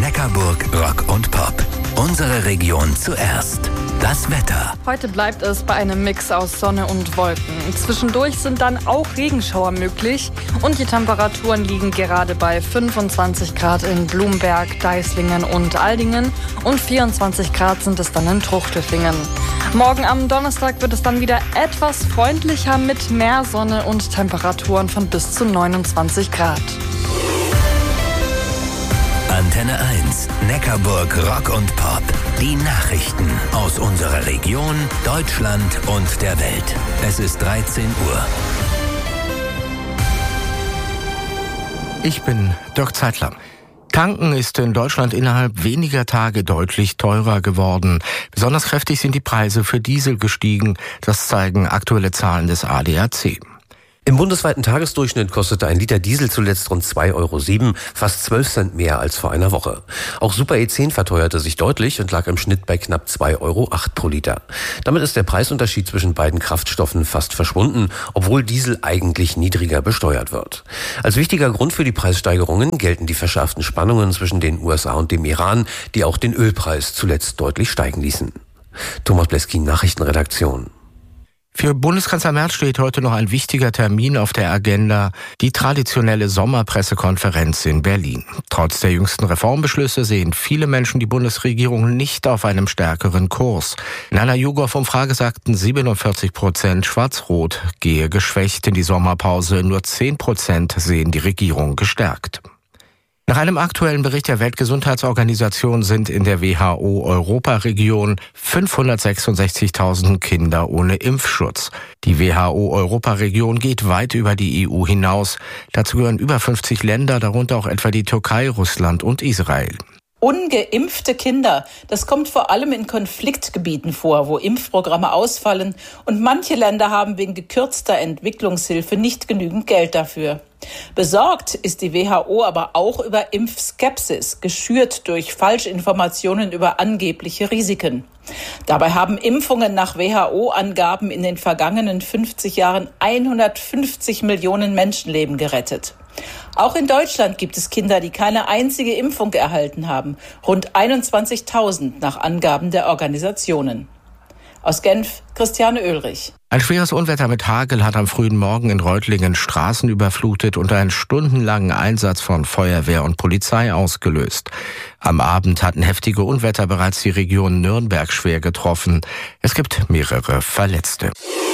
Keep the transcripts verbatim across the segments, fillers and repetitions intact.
Neckarburg Rock und Pop. Unsere Region zuerst. Das Wetter. Heute bleibt es bei einem Mix aus Sonne und Wolken. Zwischendurch sind dann auch Regenschauer möglich und die Temperaturen liegen gerade bei fünfundzwanzig Grad in Blumberg, Deislingen und Aldingen und vierundzwanzig Grad sind es dann in Truchtelfingen. Morgen am Donnerstag wird es dann wieder etwas freundlicher mit mehr Sonne und Temperaturen von bis zu neunundzwanzig Grad. Antenne eins, Neckarburg Rock und Pop. Die Nachrichten aus unserer Region, Deutschland und der Welt. Es ist dreizehn Uhr. Ich bin Dirk Zeitler. Tanken ist in Deutschland innerhalb weniger Tage deutlich teurer geworden. Besonders kräftig sind die Preise für Diesel gestiegen. Das zeigen aktuelle Zahlen des A D A C. Im bundesweiten Tagesdurchschnitt kostete ein Liter Diesel zuletzt rund zwei Euro sieben, fast zwölf Cent mehr als vor einer Woche. Auch Super E zehn verteuerte sich deutlich und lag im Schnitt bei knapp zwei Euro acht pro Liter. Damit ist der Preisunterschied zwischen beiden Kraftstoffen fast verschwunden, obwohl Diesel eigentlich niedriger besteuert wird. Als wichtiger Grund für die Preissteigerungen gelten die verschärften Spannungen zwischen den U S A und dem Iran, die auch den Ölpreis zuletzt deutlich steigen ließen. Thomas Bleskin, Nachrichtenredaktion. Für Bundeskanzler Merz steht heute noch ein wichtiger Termin auf der Agenda, die traditionelle Sommerpressekonferenz in Berlin. Trotz der jüngsten Reformbeschlüsse sehen viele Menschen die Bundesregierung nicht auf einem stärkeren Kurs. In einer YouGov-Umfrage sagten siebenundvierzig Prozent, Schwarz-Rot gehe geschwächt in die Sommerpause, nur zehn Prozent sehen die Regierung gestärkt. Nach einem aktuellen Bericht der Weltgesundheitsorganisation sind in der W H O-Europaregion fünfhundertsechsundsechzigtausend Kinder ohne Impfschutz. Die W H O-Europaregion geht weit über die E U hinaus. Dazu gehören über fünfzig Länder, darunter auch etwa die Türkei, Russland und Israel. Ungeimpfte Kinder, das kommt vor allem in Konfliktgebieten vor, wo Impfprogramme ausfallen und manche Länder haben wegen gekürzter Entwicklungshilfe nicht genügend Geld dafür. Besorgt ist die W H O aber auch über Impfskepsis, geschürt durch Falschinformationen über angebliche Risiken. Dabei haben Impfungen nach W H O-Angaben in den vergangenen fünfzig Jahren hundertfünfzig Millionen Menschenleben gerettet. Auch in Deutschland gibt es Kinder, die keine einzige Impfung erhalten haben. Rund einundzwanzigtausend nach Angaben der Organisationen. Aus Genf, Christiane Oehlrich. Ein schweres Unwetter mit Hagel hat am frühen Morgen in Reutlingen Straßen überflutet und einen stundenlangen Einsatz von Feuerwehr und Polizei ausgelöst. Am Abend hatten heftige Unwetter bereits die Region Nürnberg schwer getroffen. Es gibt mehrere Verletzte.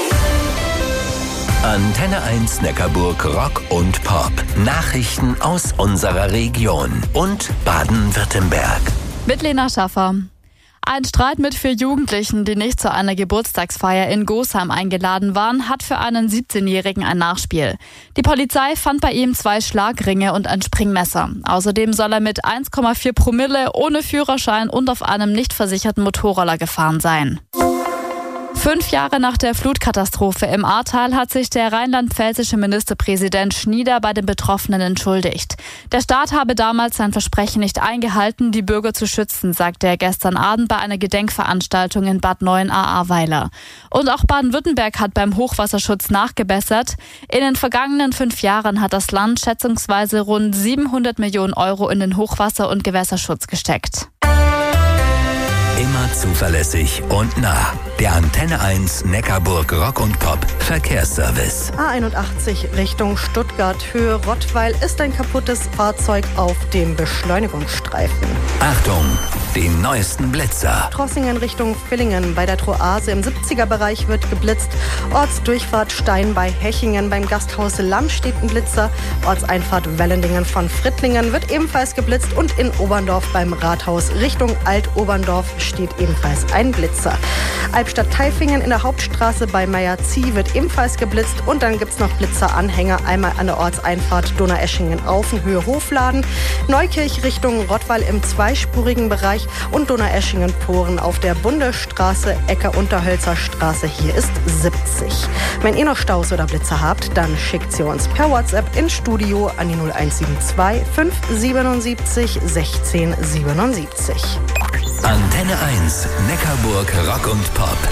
Antenne eins Neckarburg Rock und Pop. Nachrichten aus unserer Region und Baden-Württemberg. Mit Lena Schaffer. Ein Streit mit vier Jugendlichen, die nicht zu einer Geburtstagsfeier in Gosheim eingeladen waren, hat für einen siebzehnjährigen ein Nachspiel. Die Polizei fand bei ihm zwei Schlagringe und ein Springmesser. Außerdem soll er mit eins Komma vier Promille ohne Führerschein und auf einem nicht versicherten Motorroller gefahren sein. Fünf Jahre nach der Flutkatastrophe im Ahrtal hat sich der rheinland-pfälzische Ministerpräsident Schnieder bei den Betroffenen entschuldigt. Der Staat habe damals sein Versprechen nicht eingehalten, die Bürger zu schützen, sagte er gestern Abend bei einer Gedenkveranstaltung in Bad Neuenahr-Ahrweiler. Und auch Baden-Württemberg hat beim Hochwasserschutz nachgebessert. In den vergangenen fünf Jahren hat das Land schätzungsweise rund siebenhundert Millionen Euro in den Hochwasser- und Gewässerschutz gesteckt. Immer zuverlässig und nah. Der Antenne eins Neckarburg Rock und Pop Verkehrsservice. A einundachtzig Richtung Stuttgart, Höhe Rottweil, ist ein kaputtes Fahrzeug auf dem Beschleunigungsstreifen. Achtung, die neuesten Blitzer. Trossingen Richtung Villingen, bei der Troase im siebziger-Bereich wird geblitzt. Ortsdurchfahrt Stein bei Hechingen, beim Gasthaus Lamm steht ein Blitzer. Ortseinfahrt Wellendingen von Frittlingen wird ebenfalls geblitzt. Und in Oberndorf beim Rathaus Richtung Alt-Oberndorf steht ebenfalls ein Blitzer. Albstadt-Tailfingen in der Hauptstraße bei Meyer-Zieh wird ebenfalls geblitzt. Und dann gibt es noch Blitzeranhänger, einmal an der Ortseinfahrt Donaueschingen-Aufen, Höhe Hofladen. Neukirch Richtung Rottweil im zweispurigen Bereich und Donaueschingen-Poren auf der Bundesstraße, Ecke Unterhölzer Straße. Hier ist siebzig. Wenn ihr noch Staus oder Blitzer habt, dann schickt sie uns per WhatsApp ins Studio an die null eins sieben zwei fünf siebenundsiebzig sechzehn siebenundsiebzig. Antenne eins Neckarburg Rock und Pop.